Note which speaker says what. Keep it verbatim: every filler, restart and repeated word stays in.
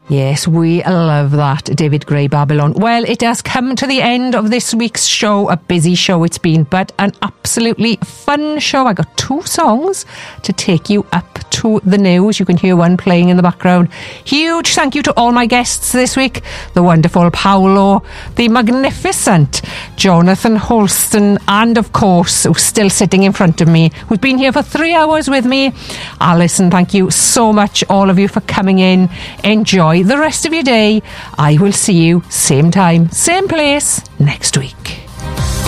Speaker 1: Yes, we love that, David Gray, Babylon. Well, it has come to the end of this week's show. A busy show it's been, but an absolutely fun show. I got two songs to take you up to the news. You can hear one playing in the background. Huge thank you to all my guests this week. The wonderful Paolo, the magnificent Jonathan Holston, and of course, who's still sitting in front of me, who's been here for three hours with me, Alison. Thank you so much, all of you, for coming in. Enjoy the rest of your day. I will see you same time, same place next week.